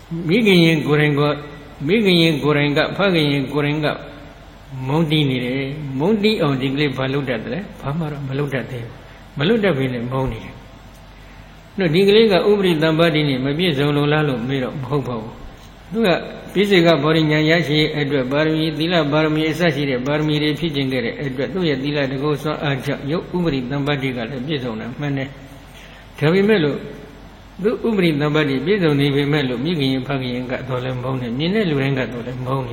Mikin Gorenga, Pagin Gorenga, Monty Nide, Monty on the Glib Baluda, Pamara, Maluda, Maluda Villa, Moni. No, Dingliga Ubri Dambadini, maybe Zolo Lalo, made of Hopo. Physical Boring Yashi, Edward Barmi, Dila Barmi, Sashi, Barmi, Pigeon, Edward, Dila, the ghost of Aja, Yo Ubri Dambadiga, Bizona, Mane. Tavi Melo, do Ubri Dambadi, Bizoni, Melo, Migi, Pagi, and got Dolan Bone, Mina Lurenga Dolan Bone.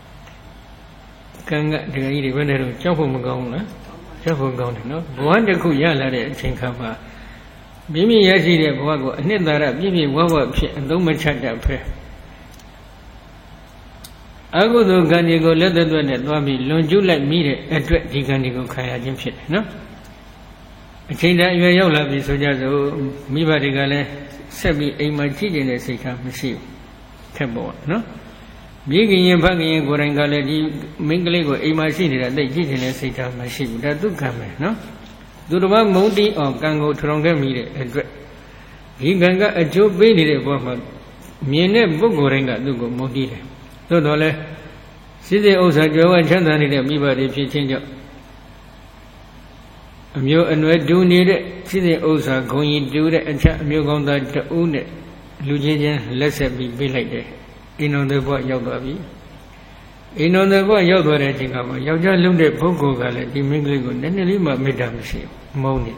Kanga, the Iri Venero, Chapo Magona, Chapo Gona, no? Wanda Kuyala, Chinkapa. Bimi Yashi, Wago, Nidara, Bimi Wawa, and don't much at that prayer. I go to Ganigo, let the one that Bobby, Lonju like me, address the Ganigo Kaya Jim shit, no? I think that you are your love is so just me by the galley, Sabi, a my children, as they come receive. Temple, no? Biggie and Paggy and Gorangale, Minglego, a my city that they did in a seat of my ship, that do come, no? Do the one Monty or Gango Tronga meet address. He ganga a joke baby, Miene Bogoranga, do go Monty. So, Dole, City Osa Joe and Chandani, the Biba, if you change up. You and we do need it, City Osa going to do it, and you go down to own it. Lugian, let's be like that. In on the boy Yogabi. In on the boy Yoga, I think about Yoga looked at Pogo Gala, the Mingligo, then the Lima Madame Ship, Moni.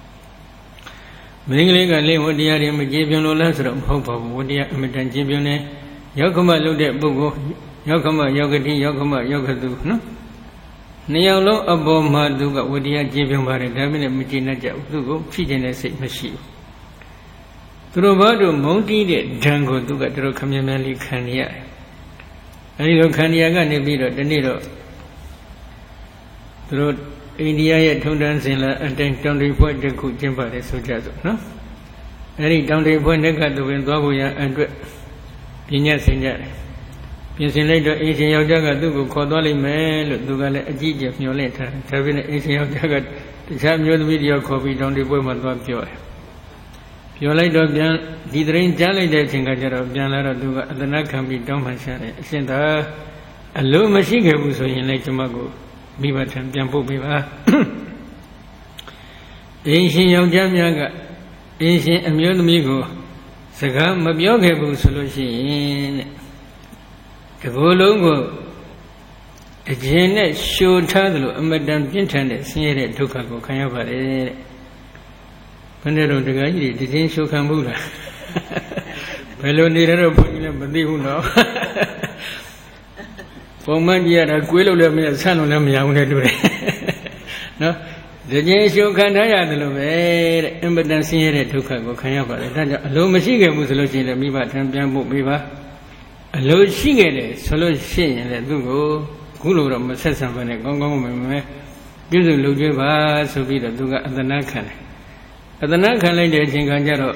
Mingliga lay what the area gave you no less of hope of what the American Gibione. Yakama looked at Bogo, Yakama, Yogati, Yakama, Yogadu, no? Nialo above Maduga, would he give him by a cabinet Medina Dugo, Pigeon as a machine. Trobado Monty Django Duga, Trocameli Cania. A little Caniaga Nebiro, the Nero. Through India, Tundan Silla, and then down the point they could jump at the Sojazo, no? Any down the point they got the Windoya and Pinya Senja. Pincin later, Asian Yaga Dugo, Codoli Mel, Dugale, a Gigi of your letter, having Asian Yaga, the champion video copy down the woman of joy. Your later did rain jolly that Tingajar of Janara Duga, the night can be done and share. Send her a low machine was in Lake Mago, Biba and Jampo Biba. Asian Yaga, Asian Amulamigo. Sagam Mabioga solution. The Golongo, a Janet showed Tadlo, a Madame Pintan, Sierra Tukago, Kayava. Panero de Gay, the Jane show Kambula. Fellow near a point, but they will know. For Mandia, a quill of me, a son of them, young do it. No? The Jane show can't hire the Love, and Madame Sierra Tukago, Kayava. A low machine was looking at me, but I'm Jambo Biva. A low singing, solo sing, and Dugo, Gulu of Massasam, and a Gongo, give the Lugiva, so be the Duga at the Nakan. At the Nakan lady, Jinganjaro.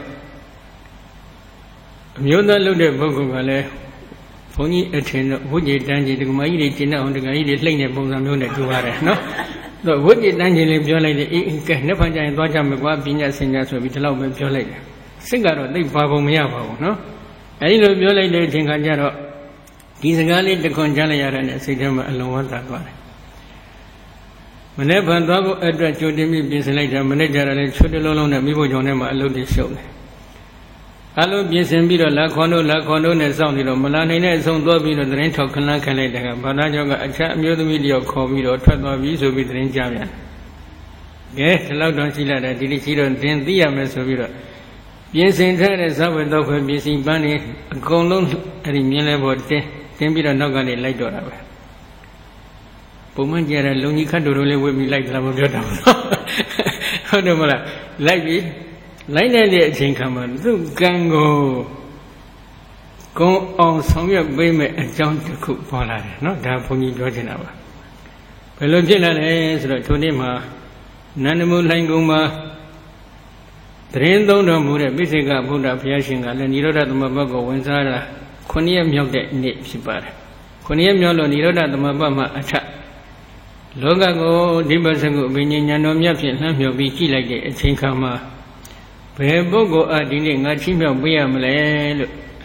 Yoda looked at Bogale, Pony attend, Woody Danji, the Maidi Tina on the Gaidi Lane of Bozamuna Juara, no? The Woody Danji live your lady, Nepanja and Baja Magua, Pina Singers will be the love of your lady. Singaro, they Pavo Miavo, no? I love your lady, Jinganjaro. He's a galley, the Conjala and Sidama alone that one. Whenever Dabo address your demi business later, manager and should alone and Mibo Jonema allowed this show. Allo Biesembiro, La Condo, and Sound, Malane, Son Dobino, the rent of Kanaka, Banajoga, a chat near the video call me or Tratma Viso with the Jamian. Yes, allowed on Silla, that did it on 10 diamonds of Viro. Yes, in Terra, Southern Dog, Bissing Bunny, a colon, and in Mielabo, Tempira Nogani, like Dora. Pomanja, Luni Candorole will be like Lamajota. Like me, like that, Jinkaman, Gango. Go on some of your baby and John to cook for that, not that for me, Georgiana. Pelogina is the Tonima, Nanamu Languma. Train down the Mura, Bisiga, Buddha, Piashing, and Niroda the Mabago, Wenzara, Konia Myoke, Nipsibar. Konia Myolo, Niroda the Mabama, attack. Logago, Dibasago, Binyano Yapi, Lamio, Biki like a Chinkama. Where Bogo are dealing at Chimia, Biam,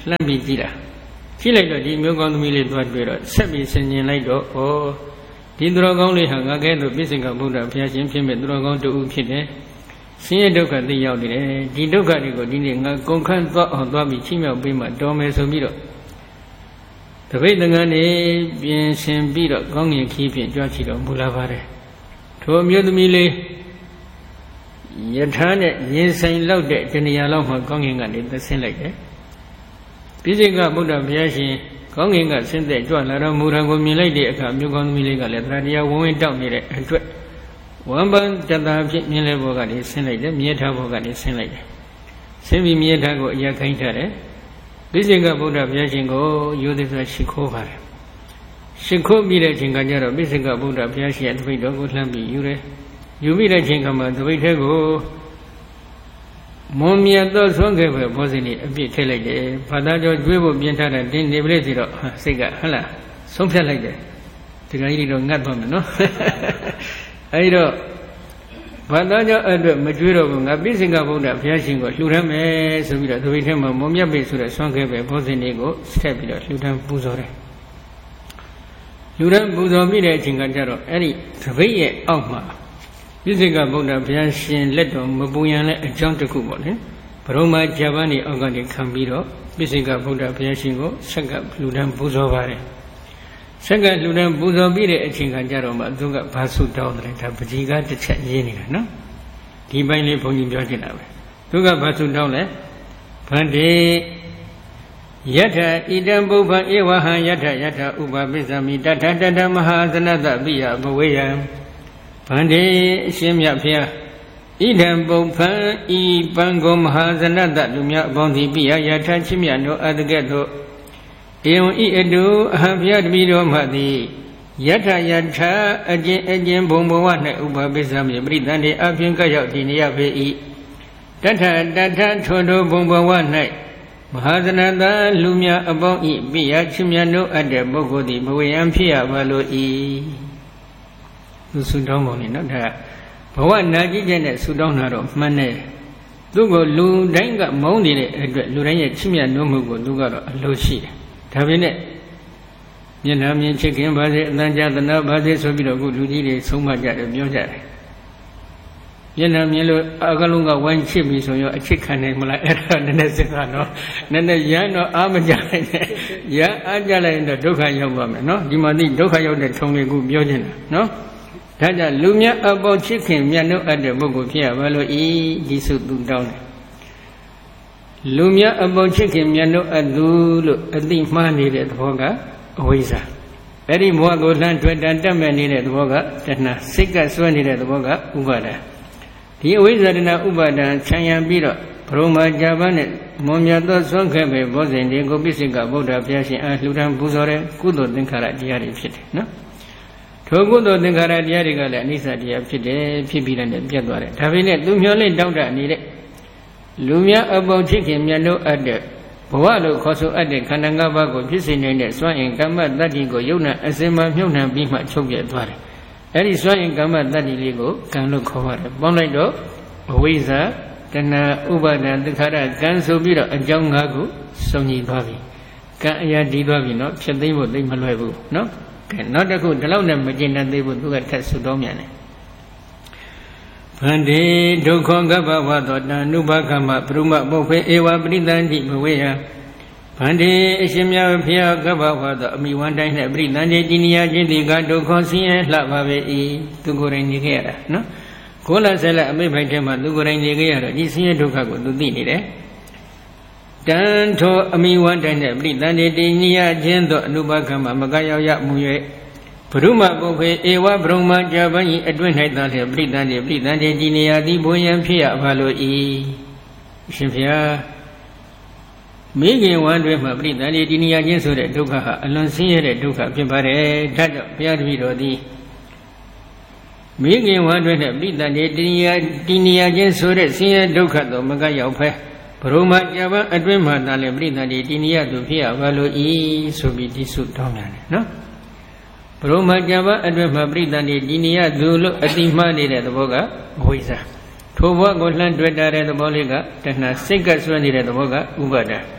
လှမ်းပြီးကြည့်တာကြည့်လိုက်တော့ဒီမျိုးကောင်းသမီးလေးသွားတွေ့တော့ဆက်ပြီးဆင်ញင်လိုက်တော့ဩဒီသူတော်ကောင်းလေးဟာငါကဲသို့ပိစိကဗုဒ္ဓဘုရားရှင်ဖြစ်မဲ့သူတော်ကောင်းတူဖြစ်တယ်ဆင်းရဲဒုက္ခသိရောက်နေတယ်ဒီဒုက္ခတွေကိုဒီနေ့ငါကုန်ခန်းသွားအောင်သွားပြီးချိမြောက်ပေးမှတော်မယ်ဆိုပြီးတော့တပိတ်တန်ခါနေပြင်ရှင်ပြီးတော့ကောင်းငင်ခီးဖြင့်ကြွားချီတော်မူလာပါတယ်ထိုအမျိုးသမီးလေးယထာနဲ့ရင်ဆိုင်လောက်တဲ့တဏှာလောက်မှကောင်းငင်ကနေသဆင်းလိုက်တယ်ပိစိကဗုဒ္ဓဘုရားရှင်ကောင်းငင်ကဆင်းသက်ကြွလာတော်မူတာကိုမြင်လိုက်တဲ့အခါမြို့ကောင်းသမီးလေးကလည်းတရားဝဝင်တောက်နေတဲ့အတွက်ဝမ်ပန်တတဖြစ်မြင်လဲဘောကနေဆင်းလိုက်တယ်မြေထားဘောကနေဆင်းလိုက်တယ်ဆင်းပြီးမြေထားကိုအရာခိုင်းထားတယ်ပိစိကဗုဒ္ဓဘုရားရှင်ကိုရိုသေစွာရှိခိုးပါတယ်ရှိခိုးပြီးတဲ့အချိန်ကကျတော့ပိစိကဗုဒ္ဓဘုရားရှင်ရဲ့တပိတ်တော်ကိုလှမ်းပြီးယူတယ်ယူပြီးတဲ့အချိန်ကမှတပိတ်ထဲကိုမွန်မြတ်သောဆွမ်းခဲ့ပဲဘောဇင်ကြီးအပြည့်ထည့်လိုက်တယ်ဘာသာကြောကျွေးဖို့ပြင်ထားတဲ့တင်းနေပလိစီတော့စိတ်ကဟလားဆုံးဖြတ်လိုက်တယ်ဒီကကြီးတော့ငတ်သွားမယ်နော်အဲဒီတော့ဘာသာကြောအတွက်မကျွေးတော့ဘူးငါပိစိကဗုဒ္ဓဘုရားရှင်ကိုလှူဒန်းမယ်ဆိုပြီးတော့ဒီဘိထဲမှာမွန်မြတ်ပြီဆိုတဲ့ဆွမ်းခဲ့ပဲဘောဇင်ကြီးကိုဆက်ပြီးတော့လှူဒန်းပူဇော်တယ်လှူဒန်းပူဇော်ပြီးတဲ့အချိန်ကကျတော့အဲ့ဒီသပိတ်ရဲ့အောက်မှာပိစိကဗုဒ္ဓဘုရားရှင်လက်တော်မပူရန်လည်းအကြောင်းတစ်ခုပေါ့လေဘရုံမာဂျပန်နေအောက်ကနေခံပြီးတော့ပိစိကဗုဒ္ဓဘုရားရှင်ကိုဆက်ကလှူဒန်းပူဇော်ပါတယ်ဆက်ကလှူဒန်းပူဇော်ပြီးတဲ့အချိန်ကကြတော့မှသူကဘာဆုတောင်းတယ်ဒါပကြီးကတစ်ချက်ရေးနေတာနော်ဒီပိုင်းလေးဘုန်းကြီးပြောချင်တာပဲသူကဘာဆုတောင်းလဲဗန္တိယထဣတံပုဗ္ဗံဧဝဟံယထယထဥပပိသမိတထတထမဟာသနတပိယဘဝေယံဗန္တိအရှင်မြတ်ဖျားဣဒံပုဗ္ဗံဤပံကောမဟာသနတလူများအပေါင်းသည်ပိယယထချစ်မြတ်တို့အတကဲ့သို့ဧဝံဤအတုအဟံဖျားတပိတော်မှသည်ယထယထအကျဉ်ဘုံဘဝ၌ဥပပိသမိပရိသန္တိအပြင်ကရောက်တည်နေရပေ၏တထထိုတို့ဘုံဘဝ၌မဟာသနတလူများအပေါင်းဤပိယချစ်မြတ်တို့အပ်တဲ့ပုဂ္ဂိုလ်သည်ဘဝယံဖြစ်ရပါလို၏သူဆုတောင်းပုံနေနော်ဒါဘဝနာကြည့်တဲ့နဲ့ဆုတောင်းတာတော့မှန်တယ်သူ့ကိုလူတိုင်းကမုန်းနေတဲ့အတွက်လူတိုင်းရဲ့ချစ်မြတ်နိုးမှုကိုသူကတော့အလိုရှိတယ်ဒါပေမဲ့မျက်နှာမြင်ချစ်ခင်ပါစေအတန်ကြာသနာပါစေဆိုပြီးတော့အခုလူကြီးတွေဆုံးမကြတယ်ပြောကြတယ်မျက်နှာမြင်လို့အကလုံးကဝိုင်းချစ်ပြီဆိုရင်အချစ်ခံနိုင်မလားအဲ့ဒါနည်းနည်းစဉ်းစားတော့နည်းနည်းရမ်းတော့အားမကြနိုင်နဲ့ရမ်းအားကြလိုက်ရင်တော့ဒုက္ခရောက်သွားမယ်နော်ဒီမှာသိဒုက္ခရောက်တဲ့ထုံလေးကိုပြောနေတာနော်ဒါကြောင့်လူမြတ်အပေါချစ်ခင်မြတ်တို့အပ်တဲ့ပုဂ္ဂိုလ်ဖြစ်ရပါလို့ဤဒီစုသူတောင်းတယ်လူမြတ်အပေါချစ်ခင်မြတ်တို့အပ်သူလို့အသိမှားနေတဲ့သဘောကအဝိဇ္ဇာအဲ့ဒီဘဝကိုလှမ်းတွေ့တတ်မဲ့နေတဲ့သဘောကတဏှာစိတ်ကစွဲနေတဲ့သဘောကဥပါဒံဒီအဝိဇ္ဇာတဏှာဥပါဒံခြံရံပြီးတော့ဘရုံမာဂျပန်နဲ့မွန်မြတ်သောဆွမ်းခဲ့ပဲဘောဇင်ဒီကိုပိစိကဗုဒ္ဓဘုရားရှင်အားလှူဒန်းပူဇော်တဲ့ကုသိုလ်သင်္ခါရတရားတွေဖြစ်တယ်နော်ထိုကုသိုလ်သင်္ခါရတရားတွေကလည်းအနိစ္စတရားဖြစ်တယ်ဖြစ်ပြီးလည်းပြတ်သွားတယ်ဒါပေမဲ့သူမျောလင့်တောက်တနေတဲ့လူများအပေါချစ်ခင်မြတ်တို့အပ်တဲ့ဘဝလို့ခေါ်ဆိုအပ်တဲ့ခန္ဓာ၅ပါးကိုဖြစ်စေနိုင်တဲ့စွမ်းအင်ကမ္မတတ္တိကိုယုံနာအစင်မှမြုပ်နှံပြီးမှချုပ်ပြဲသွားတယ်အဲ့ဒီစွမ်းအင်ကမ္မတတ္တိလေးကိုကံလို့ခေါ်ရတယ်ပေါင်းလိုက်တော့အဝိဇ္ဇာတဏှာဥပါဒံသင်္ခါရကံဆိုပြီးတော့အကြောင်း၅ခုစုံညီသွားပြီကံအရာတည်သွားပြီနော်ဖြစ်သိဖို့သိမလွယ်ဘူးနော်ကဲနောက်တစ်ခုဒီလောက်နဲ့မကျင်တတ်သေးဘူးသူကထက်ဆုတောင်းမြန်တယ်ဗန္တိဒုက္ခကပ္ပဝါသောတဏှုဘကမပရုမပုဖေဧဝပရိသန္တိဘဝေယဗန္တိအရှင်မြတ်ဖျားကပ္ပဝါသောအမိဝန္တိုင်းနဲ့ပရိသန္တိတိနိယခြင်းတိကဒုက္ခဆင်းရဲလှပါပေ၏သူကိုယ်တိုင်နေခဲ့ရတာနော်ကိုလဆဲလက်အမိဘိုက်ထဲမှာသူကိုယ်တိုင်နေခဲ့ရတော့ဒီဆင်းရဲဒုက္ခကိုသူသိနေတယ်တန်ထိုအမိဝန္တိုင်းနဲ့ပရိသန္တိတိနိယခြင်းသောအနုဘကမမကရောက်ရမှု၍ဘုရုမပုဖေဧဝဘရုံမဂျပန်ဤအတွင်း၌သာလျက်ပရိသန္တိဒီနေရာသည်ဘုံရန်ဖြစ်ရပါလို၏ရှင်ဖျားမိခင်ဝမ်းတွင်မှပရိသန္တိဒီနေရာချင်းဆိုတဲ့ဒုက္ခဟာအလွန်ဆင်းရဲတဲ့ဒုက္ခဖြစ်ပါတယ်ဒါကြောင့်ဘုရားတပည့်တော်သည်မိခင်ဝမ်းတွင်နဲ့ပရိသန္တိဒီနေရာချင်းဆိုတဲ့ဆင်းရဲဒုက္ခတော့မကရောက်ဖဲဘရုံမဂျပန်အတွင်းမှသာလျက်ပရိသန္တိဒီနေရာသူဖြစ်ရပါလို၏ဆိုပြီးဒီစုတောင်းတယ်နော်ဘရုံမဂျပန်အတွင်းမှာပရိသန္တိဒီနေရသူလို့အတိမှားနေတဲ့သဘောကအဝိဇ္ဇာထိုဘဝကိုလှမ်းတွေ့တာတဲ့သဘောလေးကတဏှာစိတ်ကဆွဲနေတဲ့သဘောကဥပါဒံ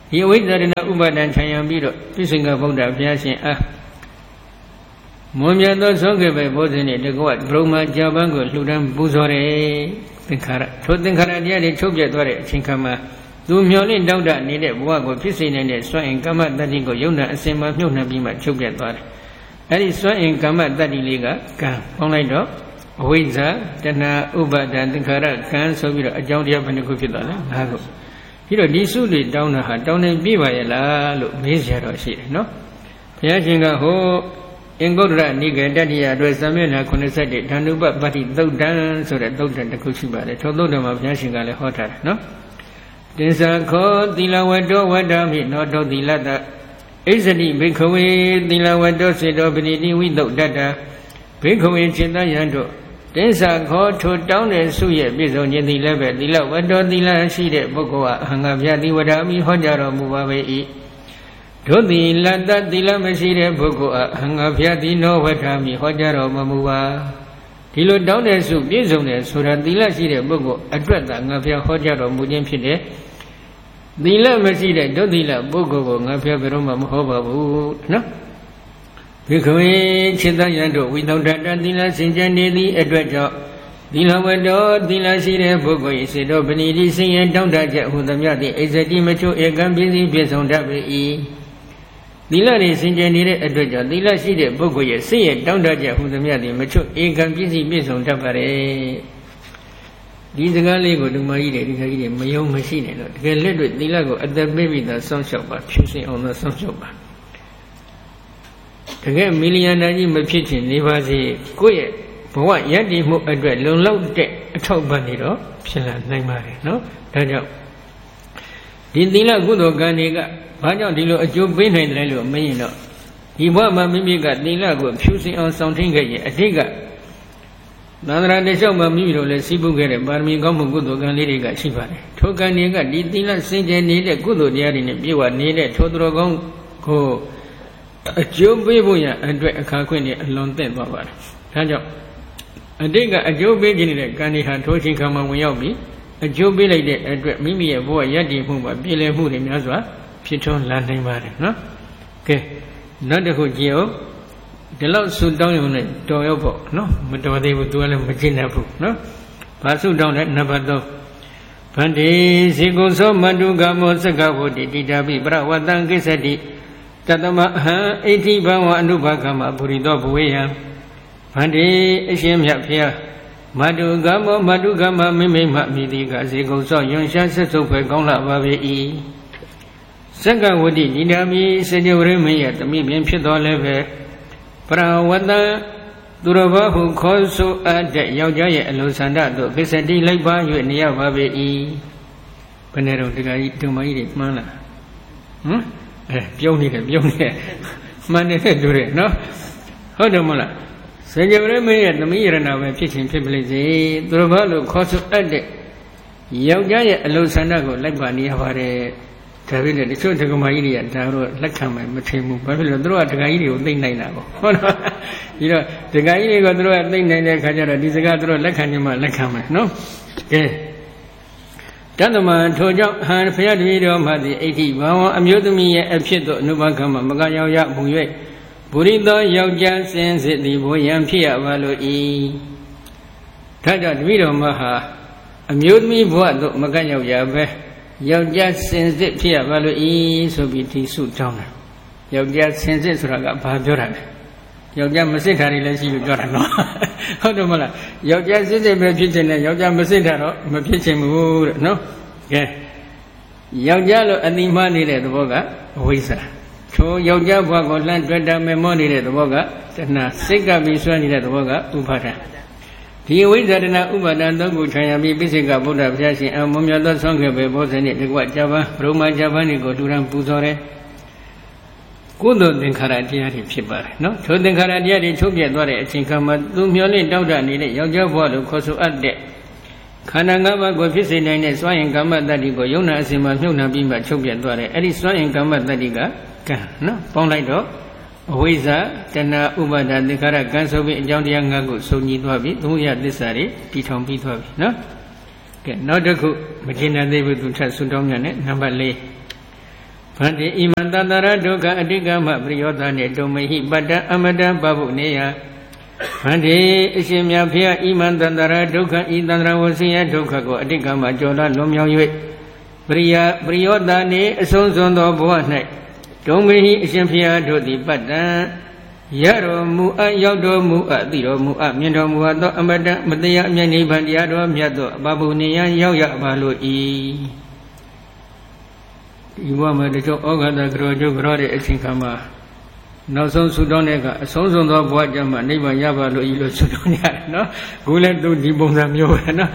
ဒီအဝိဇ္ဇာတဏဥပါဒံခြံရံပြီးတော့ပြစ္ဆေကဗုဒ္ဓဘုရားရှင်အားမွန်မြတ်သောသောကေပဲဘောဇဉ်နဲ့တကွဗြဟ္မာဂျာပန်းကိုလှူဒန်းပူဇော်တယ်သင်္ခါရထိုသင်္ခါရတရားတွေချုပ်ပြတ်သွားတဲ့အချိန်ခါမှာသူမျောလင့်တောက်တနေတဲ့ဘဝကိုဖြစ်စေနိုင်တဲ့စွမ်းအင်ကမ္မတတ္တိကိုယုံနာအစင်မှာမြုပ်နှံပြီးမှချုပ်ပြတ်သွားတယ်အဲ့ဒီစွမ်းအင်ကမ္မတတ္တိလေးကကံပေါင်းလိုက်တော့အဝိဇ္ဇာတဏဥပါဒံသင်္ခါရကံဆိုပြီးတော့အကြောင်းတရားဘယ်နှခုဖြစ်သွားလဲ၅ခုပြီးတော့ဒီစုတွေတောင်းတာဟာတောင်းနေပြပါရဲ့လားလို့မေးစရာတော့ရှိတယ်နော်ဘုရားရှင်ကဟိုအင်္ဂုတ္တရနိကေတတိယအတွက်သံမေနာ87ဓာနုပပတ္တိသုတ်တံဆိုတဲ့သုတ်တံတစ်ခုရှိပါတယ်ထိုသုတ်တံမှာဘုရားရှင်ကလည်းဟောထားတယ်နော်တင်္ဆာခောသီလဝတ္တောဝတ္တမိနောတောသီလတ္တဣဇတိဘိက္ခဝေသီလဝတ္တောစေတောပတိတိဝိသုတ်တတ္တဘိက္ခဝေจิตတယံတို့တင်္ဆာခောထိုတောင်းတဲ့စုရဲ့ပြည့်စုံခြင်းသည်လည်းပဲသီလဝတ္တောသီလရှိတဲ့ပုဂ္ဂိုလ်ဟာအဟံငါဗျာတိဝဒာမိဟောကြားတော်မူပါပေ၏ဒုတိလတ္တသီလမရှိတဲ့ပုဂ္ဂိုလ်အားအဟံငါဗျာတိနောဝဒာမိဟောကြားတော်မူပါဒီလိုတောင်းတဲ့စုပြည့်စုံတဲ့ဆိုတာသီလရှိတဲ့ပုဂ္ဂိုလ်အတွက်သာငါဗျာဟောကြားတော်မူခြင်းဖြစ်တဲ့သီလမရှိတဲ့ဒုတိလပုဂ္ဂိုလ်ကိုငါဗျာဘယ်တော့မှမဟောပါဘူးနော်ဘိက္ခဝေจิตယံတို့ဝိသုဒ္ဓတသီလစင်ကြယ်နေသည့်အတွက်ကြောင့်သီလဝတ္တောသီလရှိတဲ့ပုဂ္ဂိုလ်၏စေတောပဏိတိစင်ရတောင်းတချက်ဟူသည်များသည့်ဣဇတိမချို့ဧကံပြည့်စည်ပြည့်စုံတတ်ပေ၏သီလတွေစင်ကြယ်နေတဲ့အတွက်ကြောင့်သီလရှိတဲ့ပုဂ္ဂိုလ်ရဲ့စိတ်ရဲ့တောင်းတချက်ဟူသည်များသည့်မချို့ဧကံပြည့်စည်ပြည့်စုံတတ်ပါれဒီစကားလေးကိုဓမ္မကြီးတွေဒီခါကြီးတွေမယုံမရှိနဲ့တော့တကယ်လက်တွေ့သီလကိုအသက်ပေးပြီးသားစောင့်ရှောက်ပါဖြူစင်အောင်သာစောင့်ရှောက်ပါတကယ်မီလီယံနာကြီးမဖြစ်ချင်နေပါစေကိုယ့်ရဲ့ဘဝရည်တည်မှုအတွက်လုံလောက်တဲ့အထောက်ပံ့နေတော့ဖြစ်လာနိုင်ပါတယ်နော်ဒါကြောင့်ဒီသီလကုသိုလ်ကံတွေကဘာကြောင့်ဒီလိုအကျိုးပေးနိုင်တယ်လို့မင်းရင်တော့ဒီဘဝမှာမိမိကသီလကိုဖြူစင်အောင်ဆောင်ထင်းခဲ့ရင်အတိတ်ကသန္တရာတလျှောက်မှာမိမိတို့လည်းစီးပူးခဲ့တဲ့ပါရမီကောင်းမှုကုသိုလ်ကံလေးတွေကရှိပါတယ်ထိုကံတွေကဒီသီလစင်ကြယ်နေတဲ့ကုသိုလ်တရားတွေနဲ့ပြည့်ဝနေတဲ့ထိုသူတော်ကောင်းကိုအကျိုးပေးဖို့ရအတွက်အခါခွင့်နဲ့အလွန်သင့်သွားပါတယ်ဒါကြောင့်အတိတ်ကအကျိုးပေးခြင်းတဲ့ကံတွေဟာထိုချိန်ခါမှာဝင်ရောက်ပြီးအကျိုးပေးလိုက်တဲ့အတွက်မိမိရဲ့ဘဝရည်တည်မှုမှာပြည်လည်မှုတွေများစွာဖြစ်ထွန်းလာနိုင်ပါတယ်နော်ကဲနောက်တစ်ခုကြည့်အောင်ဒီလောက်ဆုတောင်းရုံနဲ့တော်ရောက်ဖို့နော်မတော်သေးဘူးသူကလည်းမကျင့်တတ်ဘူးနော်ဘာဆုတောင်းလဲနံပါတ်3ဗန္တိဇေကုသောမတုကမောသက္ကဝတိတိတာပိပရဝတ္တံကိစ္စတိတတမအဟံဣတိဘဝအနုဘကမပုရိသောဘဝေယံဗန္တိအရှင်မြတ်ဖျားမတုကမောမတုကမမိမိမမိတိကဇေကုသောယွန်ရှာဆက်စုပ်ဖွယ်ကောင်းလာပါပေ၏သက္ကဝတိနိဒာမိစေတဝရမယတမိပင်ဖြစ်တော်လည်းပဲပရဝတ္တသူတော်ဘာဟုခေါ်ဆိုအပ်တဲ့ယောက်ျားရဲ့အလိုဆန္ဒတို့ကိစ္စတိလိုက်ပါ၍နေရပါပေ၏ဘယ်နဲ့တော့တခါကြီးဒုမကြီးတွေမှန်းလာပြုံးနေတယ်မှန်နေတဲ့တူတယ်နော်ဟုတ်တယ်မလားစေကြဝရမင်းရဲ့သမီးရဏပဲဖြစ်ချင်းဖြစ်ပလိစေသူတော်ဘာလို့ခေါ်ဆိုအပ်တဲ့ယောက်ျားရဲ့အလိုဆန္ဒကိုလိုက်ပါနေရပါတယ်ဒါပေမဲ့တချို့ဒကမာကြီးတွေကဒါတော့လက်ခံမှမထင်ဘူးဘာဖြစ်လို့သူတို့ကဒကာကြီးတွေကိုသိနိုင်တာပေါ့ဟုတ်လားဒီတော့ဒကာကြီးတွေကသူတို့ကသိနိုင်တဲ့ခါကျတော့ဒီစကားသူတို့လက်ခံနေမှလက်ခံမယ်နော်ကဲတတ္တမထိုကြောင့်ဟံဖျားတပည့်တော်မှသည်အိဋ္ဌိဘာဝအမျိုးသမီးရဲ့အဖြစ်သို့အနုဘကမမကရောက်ရမှု၍ပုရိသောယောက်ျားစင်စစ်သည်ဘိုးရန်ဖြစ်ရပါလို့ဤဒါကြောင့်တပည့်တော်မဟာအမျိုးသမီးဘဝသို့မကရောက်ရပဲယောက်ျားစင်စစ်ဖြစ်ရပါလို့ဤဆိုပြီးဒီစုတောင်းတယ်ယောက်ျားစင်စစ်ဆိုတာကဘာပြောတာလဲယောက်ျားမစစ်တာတွေလည်းရှိလို့ပြောတာနော်ဟုတ်တယ်မလားယောက်ျားစစ်စစ်ပဲဖြစ်ချင်တယ်ယောက်ျားမစစ်တာတော့မဖြစ်ချင်ဘူးတဲ့နော်ကဲယောက်ျားလို့အတိမနေတဲ့သဘောကအဝိဇ္ဇာထိုယောက်ျားဘဝကိုလှမ်းတွေ့တာမေမောနေတဲ့သဘောကတဏှာစိတ်ကပြီးဆွဲနေတဲ့သဘောကဥပါဒံဒီအဝိဇ္ဇာတဏှာဥပါဒံသုံးခုခြံရပြီးပိစိကဗုဒ္ဓဘုရားရှင်အမွန်မြတ်သောဆုံးခဲ့ပဲဘောဇဉ်နဲ့တကွဂျပန်ဘုံမာဂျပန်တွေကိုတူရန်ပူဇော်တယ်ကုသိုလ်သင်္ခါရတရားတွေဖြစ်ပါတယ်နော်ထိုသင်္ခါရတရားတွေချုပ်ပြတ်သွားတဲ့အချိန်ခါမှာသူမျောလင့်တောက်တနေတဲ့ယောက်ျားဘဝလို့ခေါ်ဆိုအပ်တဲ့ခန္ဓာ၅ပါးကိုဖြစ်စေနိုင်တဲ့စွမ်းရင်ကမ္မတ္တိကိုယုံနာအစဉ်မှာမြုပ်နှံပြီးမှချုပ်ပြတ်သွားတယ်အဲ့ဒီစွမ်းရင်ကမ္မတ္တိကကံနော်ပေါင်းလိုက်တော့အဝိဇ္ဇာတဏှာဥပါဒသင်္ခါရကံဆိုပြီးအကြောင်းတရား၅ခုစုံညီသွားပြီသုံးရသစ္စာတွေတည်ထောင်ပြီးသွားပြီနော်ကဲနောက်တစ်ခုမကျင်တဲ့သေးဘူးသူထပ်ဆွတောင်းမြတ်နဲ့နံပါတ်4 ဗန္တိဣမံတတရဒုက္ခအတိကမပရိယောသနှင့်ဒုံမဟိပတ္တအမတံပပုနေယဗန္တိအရှင်မြတ်ဖျားဣမံတတရဒုက္ခဤတန္တရဝဆင်းရဲဒုက္ခကိုအတိကမကျော်လွန်မြောက်၍ပရိယောသနှင့်အဆုံးစွန်သောဘဝ၌ဒုံမဟိအရှင်ဖျားတို့သည်ပတ္တံရတော်မူအပ်ရောက်တော်မူအပ်သိတော်မူအပ်မြင်တော်မူအပ်သောအမတမတရားအမြတ်နိဗ္ဗာန်တရားတော်မြတ်သောအဘဘုနေယရောက်ရပါလို့ဤဒီဘဝမှာတချို့ဩဃတကရောကျုပ်ကြောတဲ့အချိန်ခါမှာနောက်ဆုံးဆုတောင်းတဲ့ကအဆုံးစွန်သောဘဝကျမှနိဗ္ဗာန်ရပါလို့ဤလို့ဆုတောင်းရတယ်နော်ခုလည်းသူဒီပုံစံမျိုးပဲနော်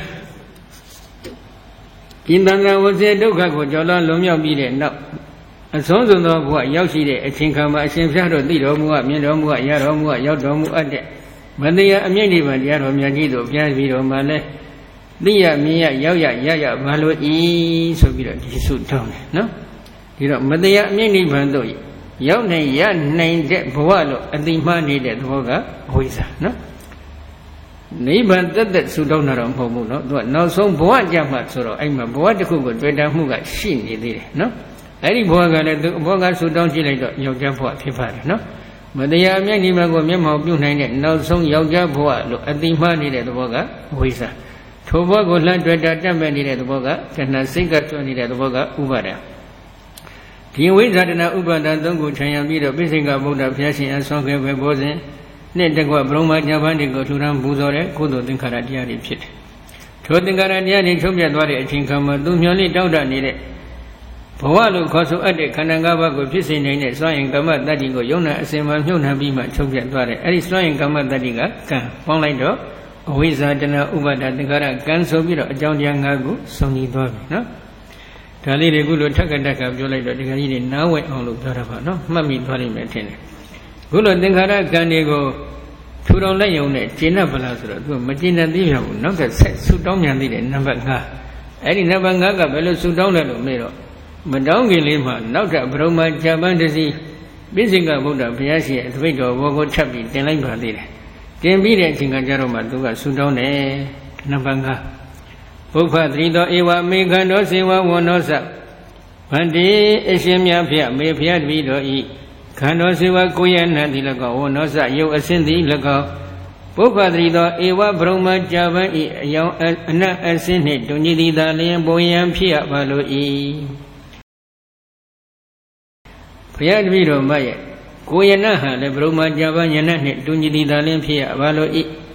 ကိန္တန္တဝဇေဒုက္ခကိုကြော်လွန်မြောက်ပြီးတဲ့နောက်အဆုံးစွန်သောဘဝရောက်ရှိတဲ့အချိန်ခါမှာအရှင်ဖျားတို့သိတော်မူအပ်မြင်တော်မူအပ်ရတော်မူအပ်ရောက်တော်မူအပ်တဲ့မတရားအမြင့်နိဗ္ဗာန်တရားတော်မြတ်ကြီးတို့ပြန်ပြီးတော့မှလည်းသိရမြင်ရရောက်ရပါလို့ဤဆိုပြီးတော့ဒီဆုတောင်းတယ်နော်ဒီတော့မတရားအမြင့်နိဗ္ဗာန်တို့ရောက်နိုင်ရနိုင်တဲ့ဘဝလို့အတိမနေတဲ့သဘောကအဝိဇ္ဇာနော်နိဗ္ဗာန်တက်ဆုတောင်းတာတော့မဟုတ်ဘူးနော်သူကနောက်ဆုံးဘဝကြမှာဆိုတော့အဲ့မှာဘဝတစ်ခုကိုတွေ့တာမှုကရှိနေသေးတယ်နော်အဲ့ဒီဘဝကလည်းသူဘောကဆုတောင်းကြည့်လိုက်တော့ယောက်ျားဘဝဖြစ်ပါတယ်နော်မတရားအမြတ်နိဗ္ဗာန်ကိုမျက်မှောက်ပြုနိုင်တဲ့နောက်ဆုံးယောက်ျားဘဝလို့အတိမနေတဲ့သဘောကအဝိဇ္ဇာထိုဘဝကိုလှမ်းတွေ့တာတတ်မဲ့နေတဲ့သဘောကကဏ္ဍစိတ်ကကျွနေတဲ့သဘောကဥပါဒံဒီဝိဇ္ဇာတနာဥပါဒံသုံးခုခြံရပြီးတော့ပိစိကဗုဒ္ဓဘုရားရှင်အဆွမ်းခဲ့ပဲဘောဇင်နဲ့တကွဘုံမညာပန်းတွေကိုထူထမ်းပူဇော်တဲ့ကုသိုလ်သင်္ခါရတရားတွေဖြစ်တယ်ထိုသင်္ခါရတရားတွေချုပ်ပြတ်သွားတဲ့အချိန်ခါမှာသူမျောလေးတောက်တနေတဲ့ဘဝလို့ခေါ်ဆိုအပ်တဲ့ခန္ဓာ၅ပါးကိုဖြစ်စေနိုင်တဲ့စွမ်းရင်ကမ္မတတ္တိကိုယုံနာအစင်မှာမြုပ်နှံပြီးမှချုပ်ပြတ်သွားတယ်အဲ့ဒီစွမ်းရင်ကမ္မတတ္တိကကံပေါင်းလိုက်တော့အဝိဇ္ဇာတနာဥပါဒသင်္ခါရကံဆိုပြီးတော့အကြောင်းတရား၅ခုစုံညီသွားပြီနော်ဒါလေးတွေခုလိုထက်ကတက်ကပြောလိုက်တော့ဒီကကြီးတွေနားဝဲအောင်လို့ပြောတာပါနော်မှတ်မိသွားလိမ့်မယ်ထင်တယ်ခုလိုသင်္ခါရကံတွေကိုထူထောင်လိုက်ရုံနဲ့ကျင့်တတ်ပါလားဆိုတော့သူကမကျင့်တတ်သေးပါဘူးနောက်ကဆက်ဆူတောင်းမြန်သေးတယ်နံပါတ်5အဲ့ဒီနံပါတ်5ကဘယ်လိုဆူတောင်းလဲလို့မေးတော့မတောင်းခင်လေးမှာနောက်ထပ်ဘုံမှာဂျပန်တစီပိစိကဗုဒ္ဓဘုရားရှင်ရဲ့အသပိတ်တော်ဘောကိုထပ်ပြီးတင်လိုက်ပါသေးတယ်တင်ပြီးတဲ့အချိန်ကကြတော့မှသူကဆူတောင်းတယ်နံပါတ်5ဘုဖသတိတော်ဧဝမေခန္တောစေဝဝန္နောသဗန္တိအရှင်မြတ်ဖျက်မေဖျက်တပိတော်ဤခန္တောစေဝကိုရဏတိ၎င်းဝန္နောသယုတ်အစင်းသည်၎င်းဘုဖသတိတော်ဧဝဘုံမှာဂျပန်ဤအယောင်အနတ်အစင်းနှင့်တုန်ကြီးသည်သာလျင်ဘုံရန်ဖြစ်ရပါလို့ဤဘုရားတပည့်တော်မရဲ့ကိုယနဟာလည်းဘုံမှာဂျပန်ယနနှင့်တုန်ကြီးသည်သာလျင်ဖြစ်ရပါလို့ဤ